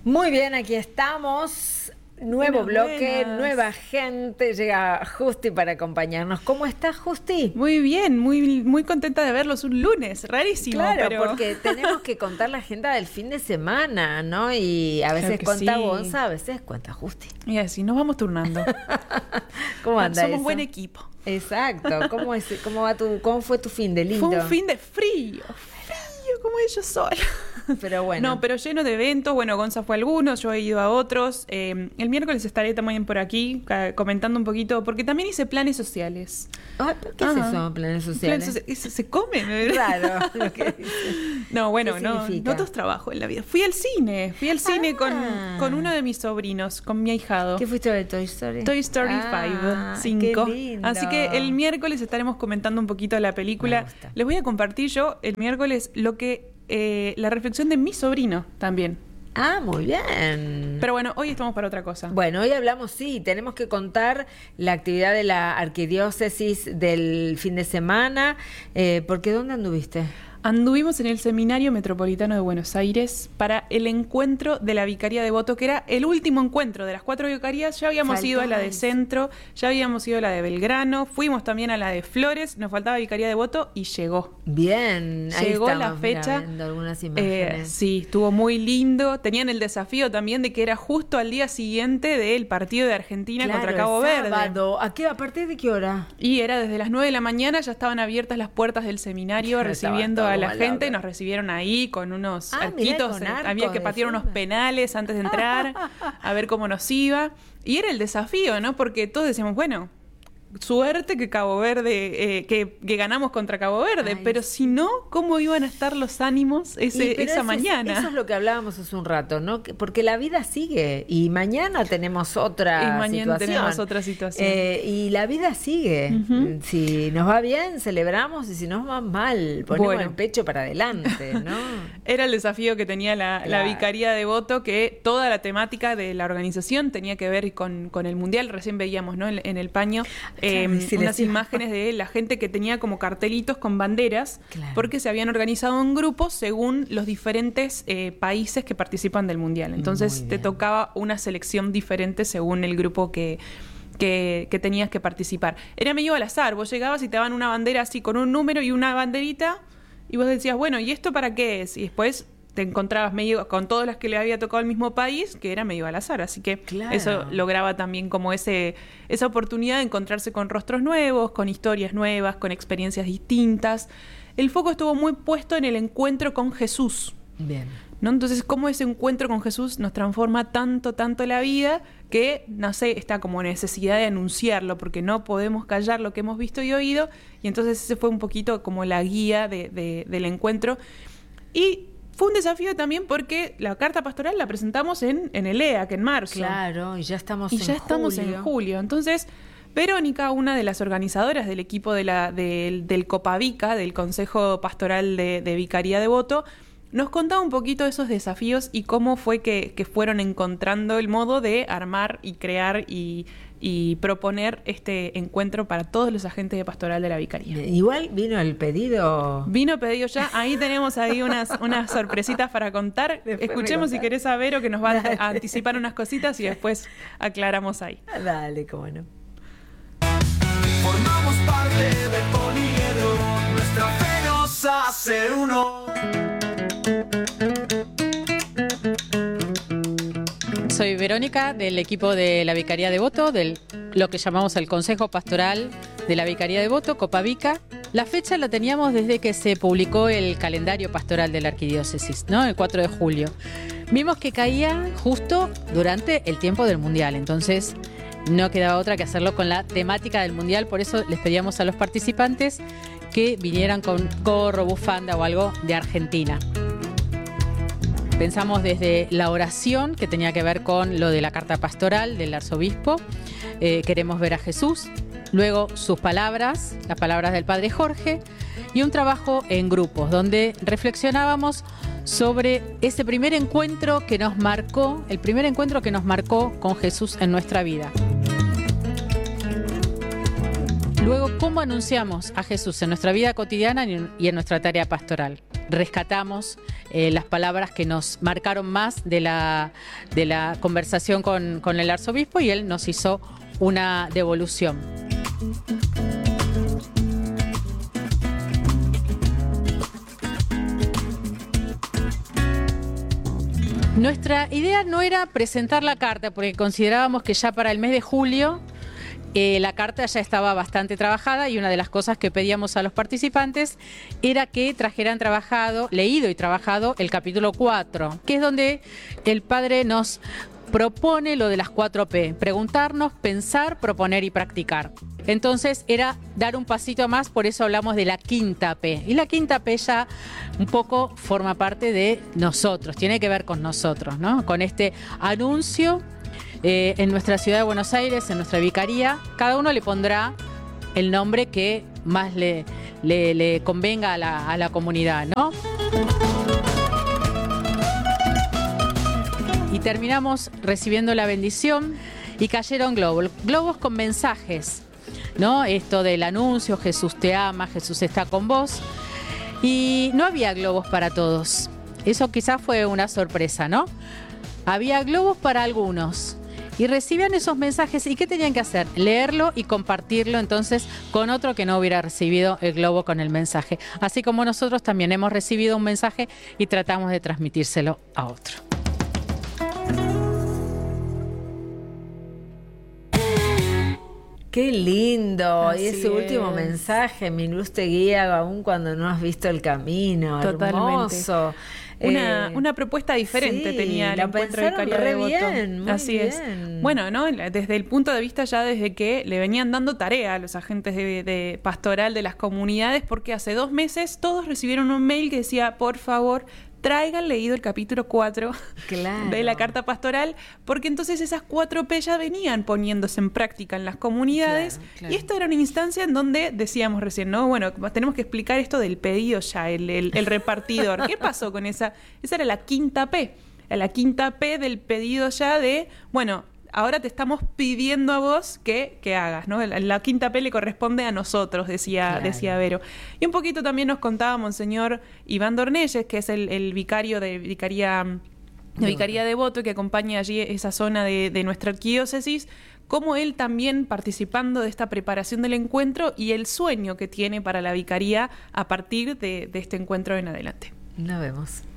Muy bien, aquí estamos. Nuevo bloque, nueva gente. Llega Justi para acompañarnos. ¿Cómo estás, Justi? Muy bien, muy contenta de verlos un lunes. Rarísimo, claro, pero... porque tenemos que contar la agenda del fin de semana, ¿no? Y a veces cuenta Gonza, a veces cuenta Justi. Y así nos vamos turnando. ¿Cómo anda Somos eso? buen equipo. Exacto. ¿Cómo fue tu fin de lindo? Fue un fin de frío como ellos solos. Pero bueno. No, pero lleno de eventos. Bueno, Gonza fue a algunos, yo he ido a otros. El miércoles estaré también por aquí comentando un poquito, porque también hice planes sociales. ¿Qué es eso, planes sociales? Se come. Raro lo que dice. No, bueno, no todos trabajo en la vida. Fui al cine con uno de mis sobrinos, con mi ahijado. ¿Qué fuiste a ver, Toy Story? Toy Story 5. Qué lindo. Así que el miércoles estaremos comentando un poquito la película. Les voy a compartir yo el miércoles la reflexión de mi sobrino también. Muy bien. Pero bueno, hoy estamos para otra cosa. Bueno, hoy hablamos, tenemos que contar la actividad de la arquidiócesis del fin de semana, porque ¿dónde anduviste? Anduvimos en el Seminario Metropolitano de Buenos Aires para el encuentro de la Vicaría de Voto, que era el último encuentro de las 4 vicarías. Ya habíamos ido a la de Centro, ya habíamos ido a la de Belgrano, fuimos también a la de Flores, nos faltaba Vicaría de Voto y llegó. Bien, llegó ahí estamos, la fecha. Viendo algunas imágenes. Sí, estuvo muy lindo. Tenían el desafío también de que era justo al día siguiente del partido de Argentina contra Cabo Verde. ¿A partir de qué hora? Y era desde las 9 de la mañana, ya estaban abiertas las puertas del seminario recibiendo a la gente. Nos recibieron ahí con unos arquitos. Había que patear unos penales antes de entrar, a ver cómo nos iba. Y era el desafío, ¿no? Porque todos decíamos, bueno, suerte que Cabo Verde, que ganamos contra Cabo Verde, pero si no, ¿cómo iban a estar los ánimos esa mañana? Eso es lo que hablábamos hace un rato, ¿no? Porque la vida sigue y mañana tenemos otra situación. Y la vida sigue. Uh-huh. Si nos va bien, celebramos, y si nos va mal, ponemos el pecho para adelante, ¿no? Era el desafío que tenía la Vicaría de Voto, que toda la temática de la organización tenía que ver con el Mundial. Recién veíamos, ¿no? En el paño unas imágenes de la gente que tenía como cartelitos con banderas, porque se habían organizado en grupos según los diferentes países que participan del Mundial. Entonces te tocaba una selección diferente según el grupo que tenías que participar. Era medio al azar, vos llegabas y te daban una bandera así con un número y una banderita, y vos decías, bueno, ¿y esto para qué es? Y después te encontrabas medio con todas las que le había tocado el mismo país, que era medio al azar, así que eso lograba también como esa oportunidad de encontrarse con rostros nuevos, con historias nuevas, con experiencias distintas. El foco estuvo muy puesto en el encuentro con Jesús. Bien. ¿No? Entonces, cómo ese encuentro con Jesús nos transforma tanto la vida que, no sé, está como necesidad de anunciarlo, porque no podemos callar lo que hemos visto y oído, y entonces ese fue un poquito como la guía del encuentro. Y fue un desafío también porque la carta pastoral la presentamos en el EAC, en marzo. Claro, y ya estamos en julio. Entonces, Verónica, una de las organizadoras del equipo del Copavica, del Consejo Pastoral de Vicaría de Voto, nos contaba un poquito de esos desafíos y cómo fue que fueron encontrando el modo de armar y crear y proponer este encuentro para todos los agentes de pastoral de la Vicaría. Igual vino el pedido. Vino pedido ya. Ahí tenemos unas sorpresitas para contar. Escuchemos si querés saber, o que nos va a anticipar unas cositas y después aclaramos ahí. Dale, cómo no. Formamos parte del poliedro, nuestra fe nos hace uno. Soy Verónica, del equipo de la Vicaría de Voto, de lo que llamamos el Consejo Pastoral de la Vicaría de Voto, Copavica. La fecha la teníamos desde que se publicó el calendario pastoral de la arquidiócesis, ¿no? El 4 de julio. Vimos que caía justo durante el tiempo del Mundial, entonces no quedaba otra que hacerlo con la temática del Mundial. Por eso les pedíamos a los participantes que vinieran con gorro, bufanda o algo de Argentina. Pensamos desde la oración, que tenía que ver con lo de la carta pastoral del arzobispo. Queremos ver a Jesús. Luego sus palabras, las palabras del padre Jorge. Y un trabajo en grupos, donde reflexionábamos sobre ese primer encuentro que nos marcó, el primer encuentro que nos marcó con Jesús en nuestra vida. Luego, ¿cómo anunciamos a Jesús en nuestra vida cotidiana y en nuestra tarea pastoral? rescatamos las palabras que nos marcaron más de la conversación con el arzobispo, y él nos hizo una devolución. Nuestra idea no era presentar la carta, porque considerábamos que ya para el mes de julio la carta ya estaba bastante trabajada, y una de las cosas que pedíamos a los participantes era que trajeran leído y trabajado el capítulo 4, que es donde el padre nos propone lo de las 4P: preguntarnos, pensar, proponer y practicar. Entonces era dar un pasito más, por eso hablamos de la 5P. Y la 5P ya un poco forma parte de nosotros, tiene que ver con nosotros, ¿no? Con este anuncio en nuestra ciudad de Buenos Aires, en nuestra vicaría. Cada uno le pondrá el nombre que más le convenga a la comunidad, ¿no? Y terminamos recibiendo la bendición y cayeron globos con mensajes, ¿no? Esto del anuncio: Jesús te ama, Jesús está con vos. Y no había globos para todos. Eso quizás fue una sorpresa, ¿no? Había globos para algunos. Y recibían esos mensajes, ¿y qué tenían que hacer? Leerlo y compartirlo entonces con otro que no hubiera recibido el globo con el mensaje. Así como nosotros también hemos recibido un mensaje y tratamos de transmitírselo a otro. Qué lindo. Así y ese último mensaje: mi luz te guía aún cuando no has visto el camino. Totalmente. Hermoso. Una propuesta diferente tenía el encuentro de Vicaría de Devoto. Bien, así bien. Es. Bueno, ¿no? Desde el punto de vista ya desde que le venían dando tarea a los agentes de pastoral de las comunidades, porque hace 2 meses todos recibieron un mail que decía: por favor, traigan leído el capítulo 4 de la carta pastoral, porque entonces esas 4P ya venían poniéndose en práctica en las comunidades. Claro. Y esta era una instancia en donde decíamos recién, ¿no? Bueno, tenemos que explicar esto del pedido ya, el repartidor. ¿Qué pasó con esa? Esa era la 5P. La 5P del pedido ya de, bueno, ahora te estamos pidiendo a vos que hagas, ¿no? La 5P le corresponde a nosotros, decía Vero. Y un poquito también nos contaba Monseñor Iván Dornelles, que es el vicario de Vicaría Devoto, que acompaña allí esa zona de nuestra arquidiócesis, cómo él también participando de esta preparación del encuentro y el sueño que tiene para la vicaría a partir de este encuentro en adelante. Nos vemos.